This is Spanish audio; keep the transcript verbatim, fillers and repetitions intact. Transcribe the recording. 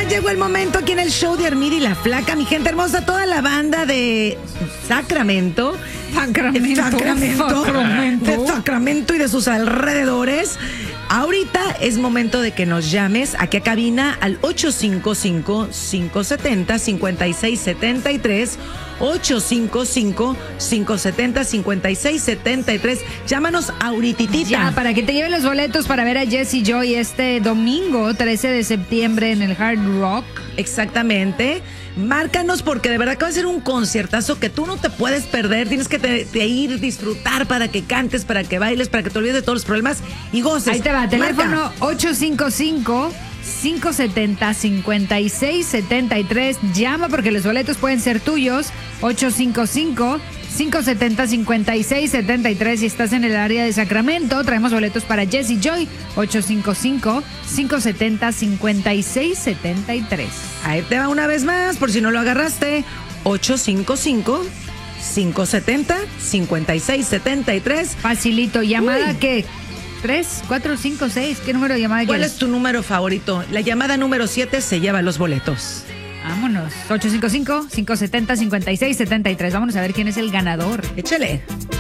llegó el momento aquí en el show de Armida y la Flaca, mi gente hermosa, toda la banda de Sacramento. Sacramento. Sacramento. Sacramento. De Sacramento y de sus alrededores. Ahorita es momento de que nos llames aquí a cabina al ocho cinco cinco, cinco siete cero, cinco seis siete tres. ocho cinco cinco, cinco siete cero, cinco seis siete tres. Llámanos ahorititita. Ya, para que te lleven los boletos para ver a Jessie Joy este domingo, trece de septiembre, en el Hard Rock. Exactamente. Márcanos porque de verdad que va a ser un conciertazo que tú no te puedes perder. Tienes que te, te ir, disfrutar para que cantes, para que bailes, para que te olvides de todos los problemas y goces. Ahí te va, teléfono Marca. ocho cinco cinco, cinco siete cero, cinco seis siete tres. Llama porque los boletos pueden ser tuyos. ocho cinco cinco, cinco siete cero, cinco seis siete tres. Si estás en el área de Sacramento, traemos boletos para Jessie Joy. ocho cinco cinco, cinco siete cero, cinco seis siete tres. Ahí te va una vez más, por si no lo agarraste. ocho cinco cinco, cinco siete cero, cinco seis siete tres. Facilito. ¿Llamada Uy. qué? ¿Tres, cuatro, cinco, seis? ¿Qué número de llamada ¿Cuál quieres? es tu número favorito? La llamada número siete se lleva los boletos. Vámonos. ocho cinco cinco, cinco siete cero, cinco seis siete tres. Vámonos a ver quién es el ganador. Échale.